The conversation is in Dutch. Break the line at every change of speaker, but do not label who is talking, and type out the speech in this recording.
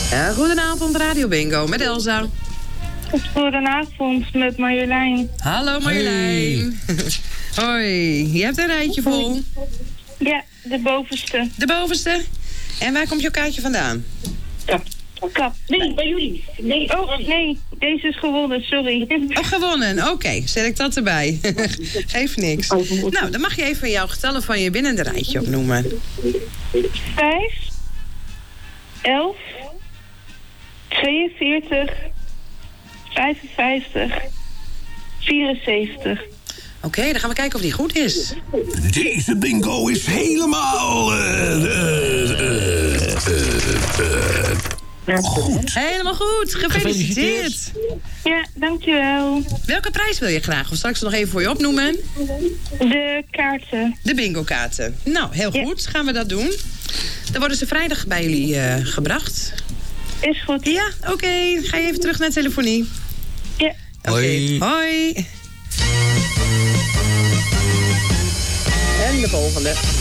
Goedenavond, Radio Bingo met Elsa.
Goedenavond, met Marjolein.
Hallo Marjolein. Hey. Hoi, je hebt een rijtje vol.
Ja, de bovenste.
De bovenste? En waar komt jouw kaartje vandaan?
Kap.
Nee, bij jullie. Nee.
Oh, nee, deze is gewonnen, sorry.
Oh, gewonnen. Oké, zet ik dat erbij. Geeft niks. Nou, dan mag je even jouw getallen van je winnende rijtje opnoemen.
5, 11, 42, 55, 74.
Oké, dan gaan we kijken of die goed is.
Deze bingo is helemaal... goed.
Helemaal goed. Gefeliciteerd.
Ja, dankjewel.
Welke prijs wil je graag? Of zal ik ze nog even voor je opnoemen?
De kaarten.
De bingo-kaarten. Nou, heel goed. Gaan we dat doen. Dan worden ze vrijdag bij jullie gebracht.
Is goed.
Ja, oké. Ga je even terug naar de telefonie.
Ja.
Hoi.
Hoi. En de volgende.